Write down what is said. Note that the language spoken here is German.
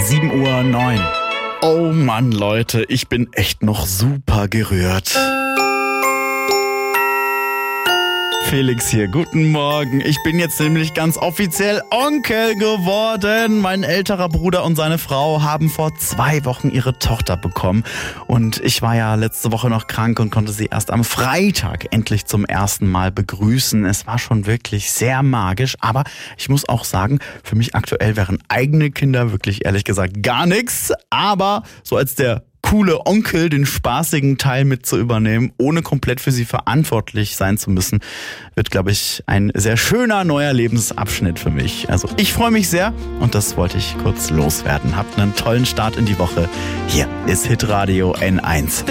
7:09 Uhr. Oh Mann, Leute, ich bin echt noch super gerührt. Felix hier, guten Morgen. Ich bin jetzt nämlich ganz offiziell Onkel geworden. Mein älterer Bruder und seine Frau haben vor 2 Wochen ihre Tochter bekommen. Und ich war ja letzte Woche noch krank und konnte sie erst am Freitag endlich zum ersten Mal begrüßen. Es war schon wirklich sehr magisch. Aber ich muss auch sagen, für mich aktuell wären eigene Kinder wirklich ehrlich gesagt gar nichts. Aber so als der coole Onkel den spaßigen Teil mit zu übernehmen, ohne komplett für sie verantwortlich sein zu müssen, wird, glaube ich, ein sehr schöner neuer Lebensabschnitt für mich. Also ich freue mich sehr und das wollte ich kurz loswerden. Habt einen tollen Start in die Woche. Hier ist Hitradio N1.